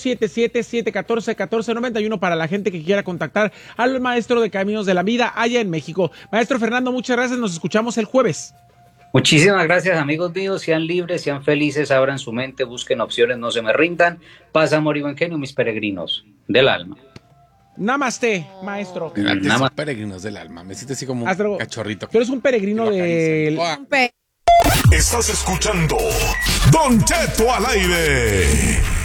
277-714-1491 para la gente que quiera contactar al maestro de Caminos de la Vida allá en México. Maestro Fernando, muchas gracias, nos escuchamos el jueves. Muchísimas gracias, amigos míos. Sean libres, sean felices, abran su mente, busquen opciones, no se me rindan. Paz, amor y buen genio, mis peregrinos del alma. Namaste, maestro. Son peregrinos del alma. Me siento así como un cachorrito. Tú eres un peregrino del... Estás escuchando Don Cheto al aire.